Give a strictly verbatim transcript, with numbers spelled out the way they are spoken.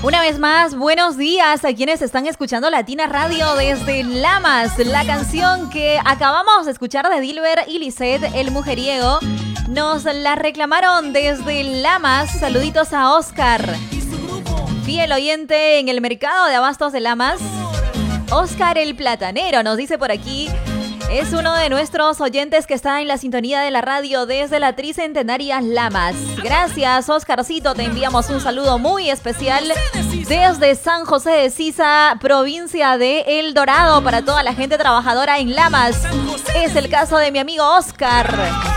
Una vez más, buenos días a quienes están escuchando Latina Radio desde Lamas. La canción que acabamos de escuchar de Dilber y Lisette, El Mujeriego, nos la reclamaron desde Lamas. Saluditos a Oscar, fiel oyente en el mercado de abastos de Lamas. Oscar el Platanero nos dice por aquí. Es uno de nuestros oyentes que está en la sintonía de la radio desde la Tricentenaria Lamas. Gracias, Oscarcito. Te enviamos un saludo muy especial desde San José de Sisa, provincia de El Dorado, para toda la gente trabajadora en Lamas. Es el caso de mi amigo Oscar.